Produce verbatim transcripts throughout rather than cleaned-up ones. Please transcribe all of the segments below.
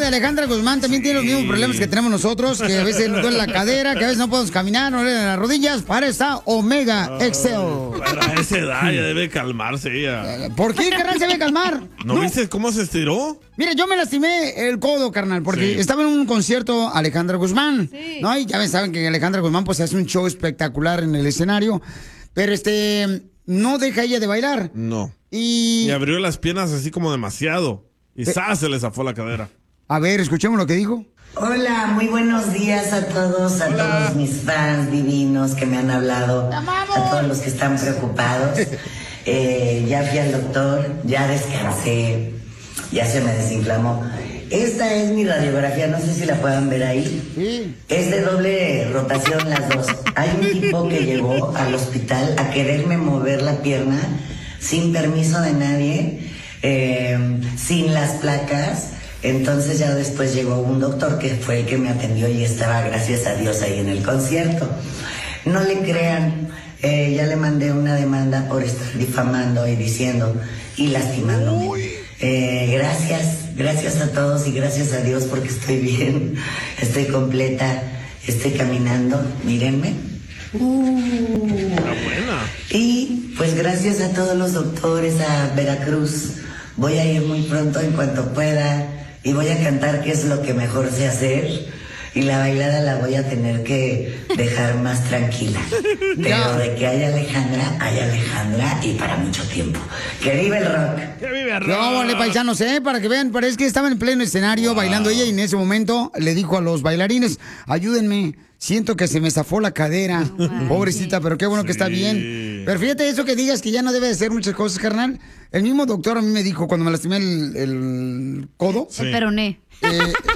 Alejandra Guzmán también tiene los mismos problemas que tenemos nosotros, que a veces nos duele la cadera, que a veces no podemos caminar, nos duelen las rodillas. Para esta Omega Excel. Para esa edad ya debe calmarse ella. ¿Por qué, carnal, se debe calmar? ¿No, ¿No viste cómo se estiró? Mira, yo me lastimé el codo, carnal, porque sí. estaba en un concierto Alejandra Guzmán, sí. ¿no? Y ya ven, saben que Alejandra Guzmán pues hace un show espectacular en el escenario, pero este, no deja ella de bailar. No. Y... y abrió las piernas así como demasiado. Y eh... ¡zas! Se le zafó la cadera. A ver, escuchemos lo que dijo. Hola, muy buenos días a todos, a Hola. todos mis fans divinos que me han hablado, a todos los que están preocupados. Eh, ya fui al doctor, ya descansé, ya se me desinflamó. Esta es mi radiografía, no sé si la puedan ver ahí. Sí. Es de doble rotación las dos. Hay un tipo que llegó al hospital a quererme mover la pierna sin permiso de nadie, eh, sin las placas. Entonces ya después llegó un doctor que fue el que me atendió y estaba, gracias a Dios, ahí en el concierto. No le crean, eh, ya le mandé una demanda por estar difamando y diciendo y lastimándome. Eh, gracias, gracias a todos y gracias a Dios porque estoy bien, estoy completa, estoy caminando, mírenme. Uh. buena. Y pues gracias a todos los doctores, a Veracruz. Voy a ir muy pronto en cuanto pueda. Y voy a cantar, que es lo que mejor sé hacer. Y la bailada la voy a tener que dejar más tranquila. Pero de que haya Alejandra, hay Alejandra y para mucho tiempo. ¡Que vive el rock! ¡Que vive el rock! No, vale, paisanos, ¿eh? Para que vean, parece que estaba en pleno escenario wow. bailando ella y en ese momento le dijo a los bailarines, ayúdenme, siento que se me zafó la cadera. No, pobrecita, pero qué bueno sí. que está bien. Pero fíjate eso que digas que ya no debe de hacer muchas cosas, carnal. El mismo doctor a mí me dijo cuando me lastimé el, el codo. Sí. El peroné. Eh,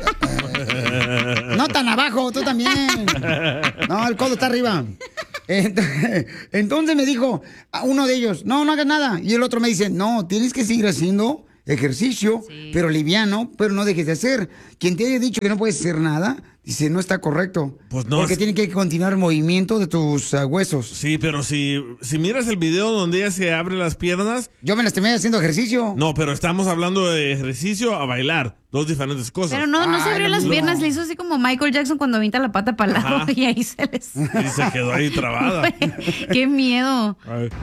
eh, no tan abajo, tú también. No, el codo está arriba. Entonces, entonces me dijo uno de ellos, no, no hagas nada. Y el otro me dice, no, tienes que seguir haciendo ejercicio, sí. pero liviano, pero no dejes de hacer. Quien te haya dicho que no puedes hacer nada, dice, no está correcto. Pues no. Porque es... tiene que continuar el movimiento de tus uh, huesos. Sí, pero si, si miras el video donde ella se abre las piernas... Yo me lastimé haciendo ejercicio. No, pero estamos hablando de ejercicio a bailar. Dos diferentes cosas. Pero no, no Ay, se abrió no, las no. piernas, le hizo así como Michael Jackson cuando avienta la pata para el lado. Ajá. Y ahí se les... Y se quedó ahí trabada. ¡Qué miedo!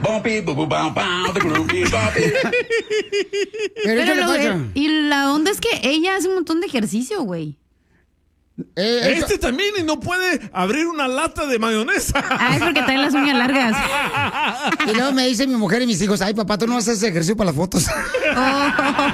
Pero, Pero lo, eh, y la onda es que ella hace un montón de ejercicio, güey. Eh, este también y no puede abrir una lata de mayonesa. Ah, es porque trae las uñas largas. Y luego me dice mi mujer y mis hijos, ay, papá, tú no vas a hacer ejercicio para las fotos. Oh.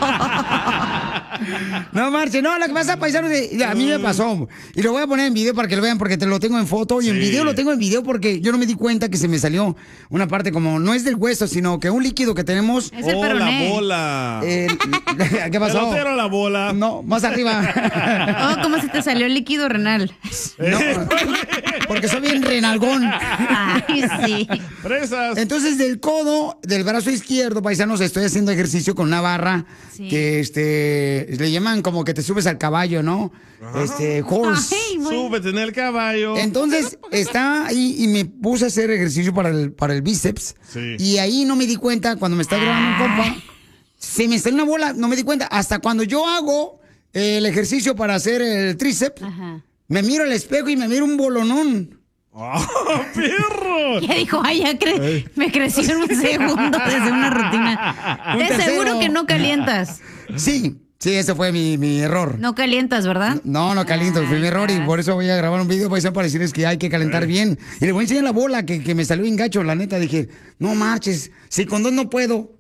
No, Marce, no, lo que pasa, paisanos, a mí me pasó. Y lo voy a poner en video para que lo vean, porque te lo tengo en foto. Y sí. en video lo tengo en video porque yo no me di cuenta que se me salió una parte como, no es del hueso, sino que un líquido que tenemos. Es el oh, peroné. la bola. Eh, ¿Qué pasó? Pelotero la bola. No, más arriba. Oh, ¿cómo se te salió el líquido renal? No, porque soy bien renalgón. Ay, sí. Presas. Entonces, del codo, del brazo izquierdo, paisanos, estoy haciendo ejercicio con una barra sí. que este le llaman como que te subes al caballo, ¿no? Ajá. Este, horse. Ay, súbete en el caballo. Entonces, está ahí y me puse a hacer ejercicio para el, para el bíceps. Sí. Y ahí no me di cuenta, cuando me está grabando un compa, se me salió una bola, no me di cuenta. Hasta cuando yo hago el ejercicio para hacer el tríceps, ajá. me miro al espejo y me miro un bolonón. ¡Oh, perro! Ya dijo, ay, ya cre ay. me creció en un segundo desde una rutina. ¿Te aseguro que no calientas? Sí, sí, ese fue mi, mi error. No calientas, ¿verdad? No, no caliento, fue mi error y por eso voy a grabar un video para decirles que hay que calentar bien. Y les voy a enseñar la bola que, que me salió bien gacho, la neta. Dije, no marches, si con dos no puedo.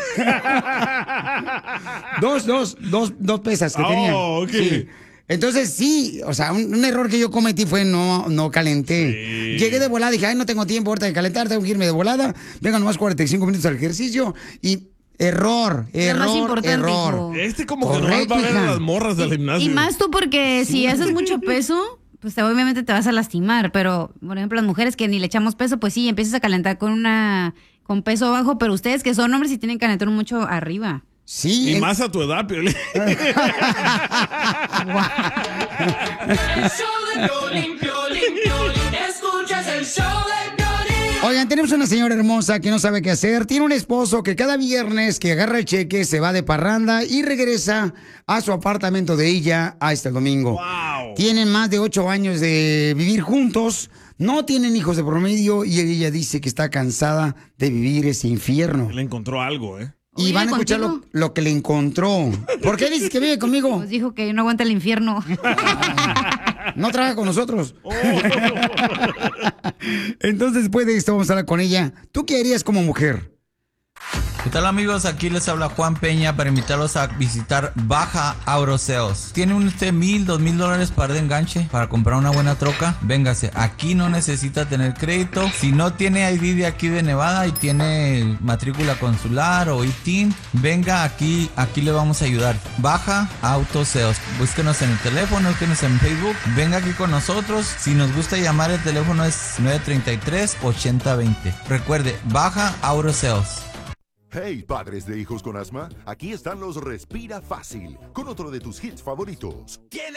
dos, dos, dos, dos pesas que oh, tenía. Okay. Sí. Entonces, sí, o sea, un, un error que yo cometí fue no, no calenté. Sí. Llegué de volada, dije, ay, no tengo tiempo ahorita de calentar, tengo que irme de volada. Venga nomás cuarenta y cinco minutos al ejercicio y... Error, error, error. Hijo. Este como Correcto, que no va a ver a las morras del gimnasio. Y más tú porque sí. si haces mucho peso, pues obviamente te vas a lastimar. Pero, por ejemplo, las mujeres que ni le echamos peso, pues sí, empiezas a calentar con una con peso bajo. Pero ustedes que son hombres sí tienen que calentar mucho arriba. Sí. Y en... más a tu edad, Piolín. El show de Piolín, Piolín, Piolín. Escuchas el show de Piolín. Oigan, tenemos una señora hermosa que no sabe qué hacer. Tiene un esposo que cada viernes que agarra el cheque se va de parranda y regresa a su apartamento de ella hasta el domingo. Wow. Tienen más de ocho años de vivir juntos. No tienen hijos de promedio y ella dice que está cansada de vivir ese infierno. Le encontró algo, ¿eh? Y Oye, van a escuchar lo, lo que le encontró. ¿Por qué dices que vive conmigo? Pues dijo que no aguanta el infierno. No trabaja con nosotros. Oh. Entonces, después de esto, vamos a hablar con ella. ¿Tú qué harías como mujer? ¿Qué tal, amigos? Aquí les habla Juan Peña para invitarlos a visitar Baja Auto Sales. ¿Tiene usted mil, dos mil dólares para de enganche para comprar una buena troca? Véngase, aquí no necesita tener crédito. Si no tiene I D de aquí de Nevada y tiene matrícula consular o I T I N, venga aquí, aquí le vamos a ayudar. Baja Auto Sales. Búsquenos en el teléfono, búsquenos en Facebook. Venga aquí con nosotros. Si nos gusta llamar, el teléfono es nueve tres tres, ocho cero dos cero. Recuerde, Baja Auto Sales. Hey, padres de hijos con asma, aquí están los Respira Fácil, con otro de tus hits favoritos.